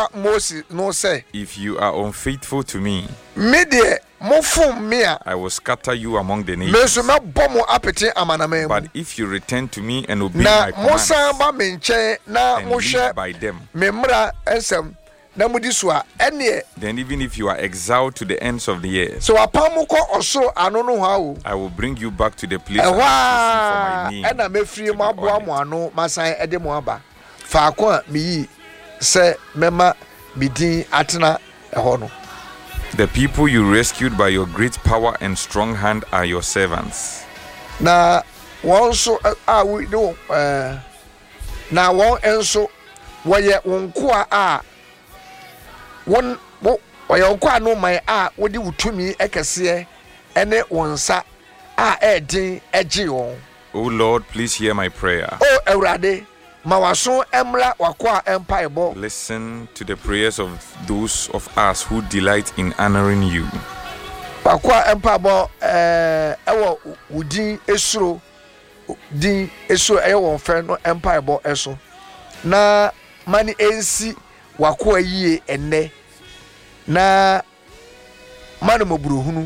Yahweh Moses no say, if you are unfaithful to me, Media mofum mea. I will scatter you among the nations. Meso me bomo apete amaname. But if you return to me and obey Na my commands Mosa ba menche na and moshe live by them, memra ensem na mudi so a ene. then even if you are exiled to the ends of the earth, So apamuko oso ano no ha o. I will bring you back to the place I have chosen for my name. Ena mefiri to mo be aboa honored. mo ano masan ede mo aba. Faako a miyi se mema bidin atena eho no. The people you rescued by your great power and strong hand are your servants. Na won so we do na won enso woye wonko a won woye wonko anu man a wodi wutumi ekese ene wonsa a edin eji won. O Lord, please hear my prayer. O Ewurade ma waso emra wakwa empaibo. Listen to the prayers of those of us who delight in honoring you. Wakwa empaibo ewo udin esuro din esuro ewo fe no empaibo eso na mani ensi wakwa yie enne na manu moburuhunu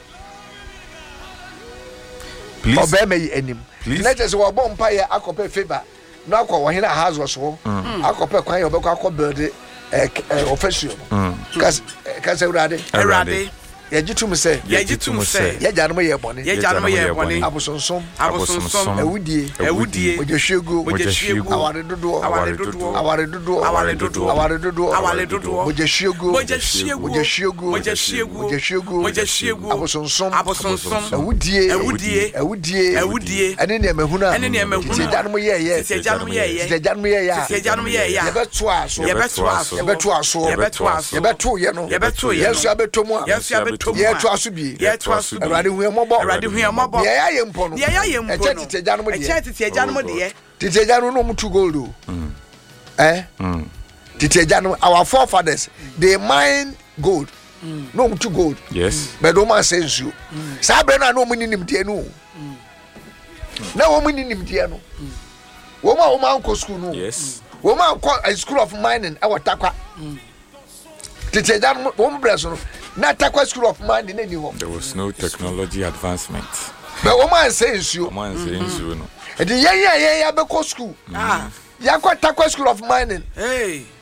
Please, obema yi enim na je se wo bom pa ye akope favor na akwa wo hina hazo so akope kwan ye obekwa akọ ofesio kas Ewurade Yajitum say, Yajanmo ye boni, Abosonsom, Ewudie, Ojeshego, Awaredodo, Ojeshego, Abosonsom, Ewudie, and then Mehuna, Janmo ye, Janmo ye, Ye to asubi Erade hu emobo ye ya yempo no e chetete janu de tete janu no mutu gold tete janu our forefathers they mine gold no mutu gold yes, but do man sense you sabre na no munim de no na wo munim de no wo ma anko school no yes, wo ma anko a school of mining e watakwa tete janu wo mbreso no na takwa school of mining na ni ho. There was no technology advancement. But woman says you Woman saying so no. and the ya be ko school ya kwa takwa school of mining Hey